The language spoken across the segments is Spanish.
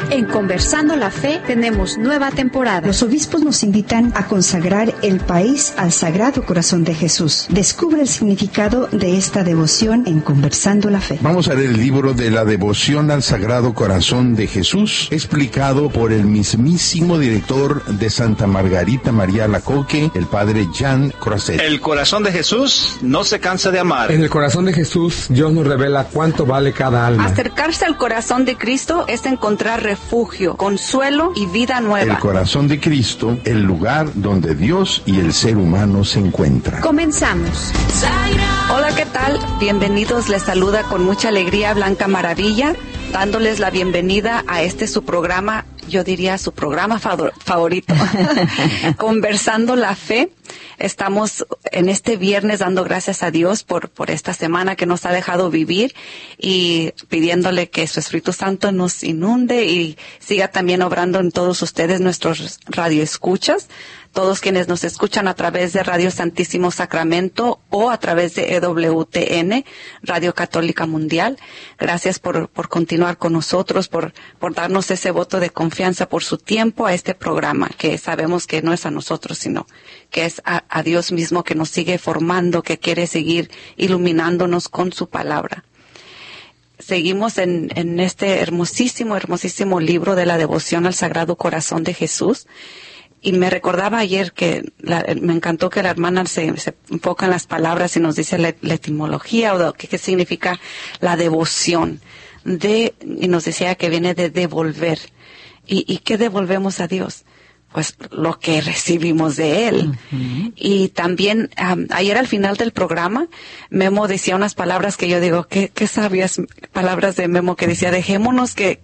En Conversando la Fe tenemos nueva temporada. Los obispos nos invitan a consagrar el país al Sagrado Corazón de Jesús. Descubre el significado de esta devoción en Conversando la Fe. Vamos a leer el libro de la devoción al Sagrado Corazón de Jesús, explicado por el mismísimo director de Santa Margarita María Alacoque, el padre Jean Croiset. El corazón de Jesús no se cansa de amar. En el corazón de Jesús, Dios nos revela cuánto vale cada alma. Acercarse al corazón de Cristo es encontrar refugio, consuelo y vida nueva. El corazón de Cristo, el lugar donde Dios y el ser humano se encuentran. Comenzamos. Hola, ¿qué tal? Bienvenidos, les saluda con mucha alegría Blanca Maravilla, dándoles la bienvenida a su programa, yo diría su programa favorito, Conversando la Fe. Estamos en este viernes dando gracias a Dios por esta semana que nos ha dejado vivir y pidiéndole que su Espíritu Santo nos inunde y siga también obrando en todos ustedes, nuestros radioescuchas, todos quienes nos escuchan a través de Radio Santísimo Sacramento o a través de EWTN, Radio Católica Mundial. Gracias por continuar con nosotros, por darnos ese voto de confianza, por su tiempo a este programa, que sabemos que no es a nosotros, sino que es a Dios mismo que nos sigue formando, que quiere seguir iluminándonos con su palabra. Seguimos en este hermosísimo libro de la devoción al Sagrado Corazón de Jesús. Y me recordaba ayer que me encantó que la hermana se enfoca en las palabras y nos dice la etimología o qué significa la devoción. Y nos decía que viene de devolver. ¿Y qué devolvemos a Dios? Pues lo que recibimos de Él. Uh-huh. Y también, ayer al final del programa, Memo decía unas palabras que yo digo, qué sabias palabras de Memo, que decía, dejémonos que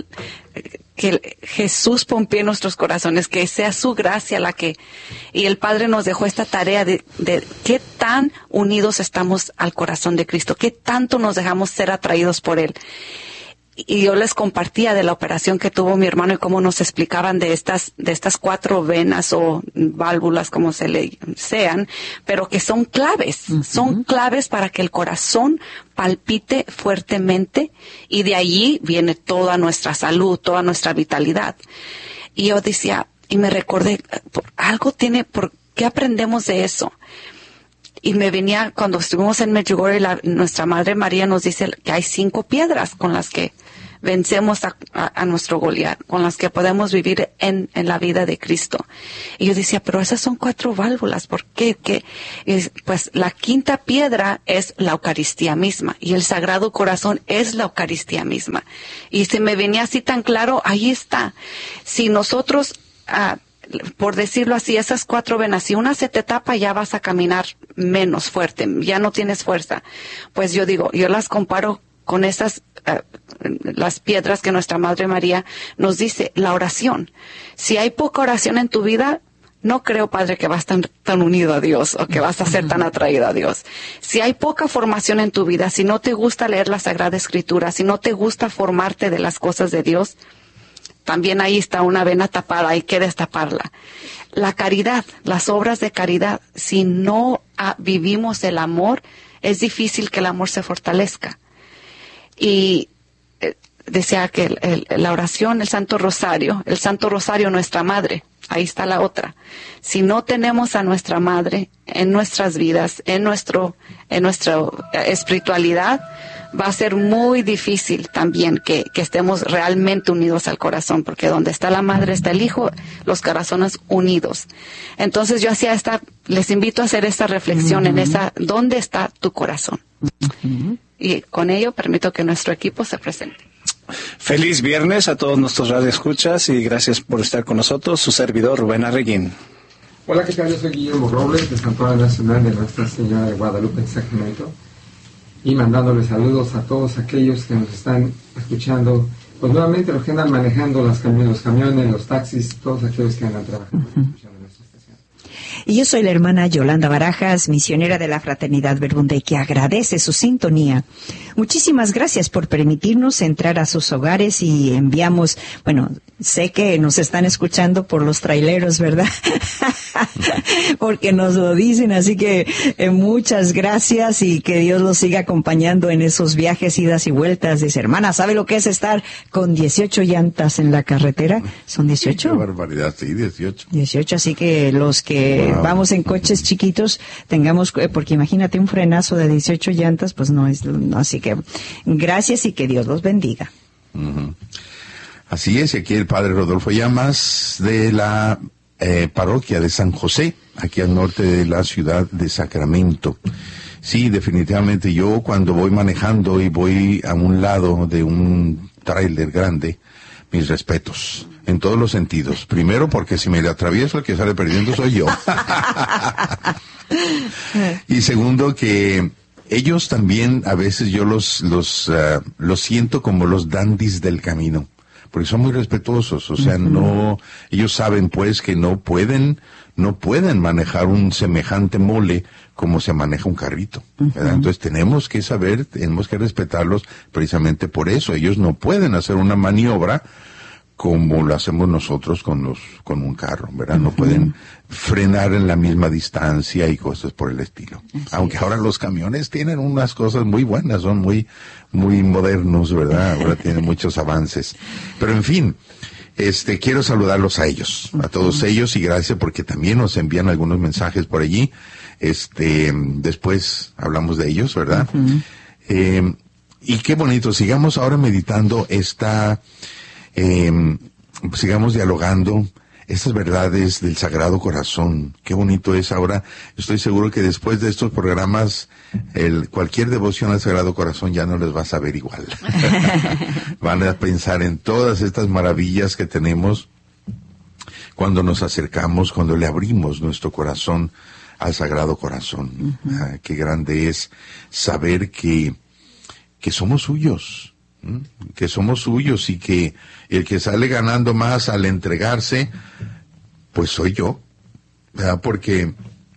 Jesús pompee nuestros corazones, que sea su gracia y el Padre nos dejó esta tarea de qué tan unidos estamos al corazón de Cristo, qué tanto nos dejamos ser atraídos por Él. Y yo les compartía de la operación que tuvo mi hermano y cómo nos explicaban de estas 4 venas o válvulas, como sean, pero que son claves. Uh-huh. Son claves para que el corazón palpite fuertemente y de allí viene toda nuestra salud, toda nuestra vitalidad. Y yo decía, y me recordé, ¿por qué aprendemos de eso? Y me venía, cuando estuvimos en Medjugorje, nuestra Madre María nos dice que hay 5 piedras con las que vencemos a nuestro Goliat, con las que podemos vivir en la vida de Cristo. Y yo decía, pero esas son 4 válvulas, ¿por qué? Pues la 5ª piedra es la Eucaristía misma, y el Sagrado Corazón es la Eucaristía misma. Y se me venía así tan claro, ahí está. Si nosotros, por decirlo así, esas 4 venas, si una se te tapa, ya vas a caminar menos fuerte, ya no tienes fuerza. Pues yo las comparo con esas, las piedras que nuestra Madre María nos dice, la oración. Si hay poca oración en tu vida, no creo, Padre, que vas tan unido a Dios o que vas a ser tan atraído a Dios. Si hay poca formación en tu vida, si no te gusta leer la Sagrada Escritura, si no te gusta formarte de las cosas de Dios, también ahí está una vena tapada, hay que destaparla. La caridad, las obras de caridad, si no vivimos el amor, es difícil que el amor se fortalezca. Y decía que la oración, el Santo Rosario, nuestra Madre, ahí está la otra. Si no tenemos a nuestra Madre en nuestras vidas, en nuestra espiritualidad, va a ser muy difícil también que estemos realmente unidos al corazón, porque donde está la Madre está el Hijo, los corazones unidos. Entonces yo les invito a hacer esta reflexión en ¿dónde está tu corazón? Uh-huh. Y con ello permito que nuestro equipo se presente. Feliz viernes a todos nuestros radioescuchas y gracias por estar con nosotros, su servidor Rubén Arreguín. Hola, ¿qué tal? Yo soy Guillermo Robles, de Santuario Nacional de Nuestra Señora de Guadalupe en Sacramento, y mandándoles saludos a todos aquellos que nos están escuchando, pues nuevamente los que andan manejando los camiones, los taxis, todos aquellos que andan trabajando, escuchando nuestra estación. Y yo soy la hermana Yolanda Barajas, misionera de la Fraternidad Verbum Dei, que agradece su sintonía. Muchísimas gracias por permitirnos entrar a sus hogares y enviamos, bueno, sé que nos están escuchando por los traileros, ¿verdad? Porque nos lo dicen, así que muchas gracias y que Dios los siga acompañando en esos viajes, idas y vueltas. Dice, hermana, ¿sabe lo que es estar con 18 llantas en la carretera? ¿Son 18? Qué barbaridad, sí, 18. 18, así que los que vamos en coches chiquitos, tengamos, porque imagínate un frenazo de 18 llantas, pues no es, así que gracias y que Dios los bendiga. Uh-huh. Así es, y aquí el padre Rodolfo Llamas de la parroquia de San José, aquí al norte de la ciudad de Sacramento. Sí, definitivamente yo cuando voy manejando y voy a un lado de un tráiler grande, mis respetos, en todos los sentidos. Primero porque si me le atravieso el que sale perdiendo soy yo. Y segundo que ellos también a veces yo los siento como los dandis del camino. Porque son muy respetuosos, o sea, no, ellos saben pues que no pueden manejar un semejante mole como se maneja un carrito, ¿verdad? Entonces tenemos que respetarlos precisamente por eso. Ellos no pueden hacer una maniobra como lo hacemos nosotros con un carro, ¿verdad? No pueden frenar en la misma distancia y cosas por el estilo. Aunque ahora los camiones tienen unas cosas muy buenas, son muy modernos, ¿verdad? Ahora tienen muchos avances. Pero en fin, quiero saludarlos a ellos, a todos ellos, y gracias porque también nos envían algunos mensajes por allí. Después hablamos de ellos, ¿verdad? Y qué bonito, sigamos ahora meditando sigamos dialogando estas verdades del Sagrado Corazón. Qué bonito es ahora. Estoy seguro que después de estos programas, cualquier devoción al Sagrado Corazón ya no les va a saber igual. Van a pensar en todas estas maravillas que tenemos cuando nos acercamos, cuando le abrimos nuestro corazón al Sagrado Corazón. Qué grande es saber que somos suyos. Que somos suyos y que el que sale ganando más al entregarse, pues soy yo, ¿verdad? Porque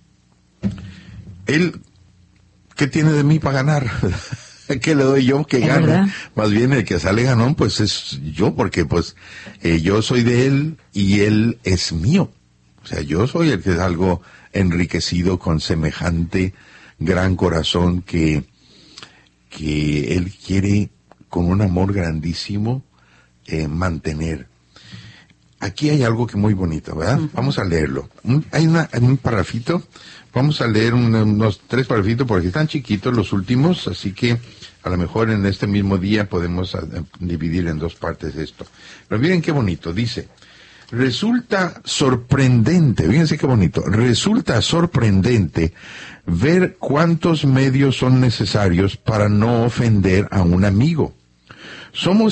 él, ¿qué tiene de mí para ganar? ¿Qué le doy yo que gane? ¿Verdad? Más bien el que sale ganón, pues es yo, porque pues yo soy de él y él es mío. O sea, yo soy el que salgo enriquecido con semejante gran corazón que él quiere con un amor grandísimo mantener. Aquí hay algo que muy bonito, ¿verdad? Vamos a leerlo. Hay un parrafito, vamos a leer unos 3 parrafitos porque están chiquitos los últimos, así que a lo mejor en este mismo día podemos dividir en 2 partes esto. Pero miren qué bonito, dice, resulta sorprendente, fíjense qué bonito, resulta sorprendente ver cuántos medios son necesarios para no ofender a un amigo. Somos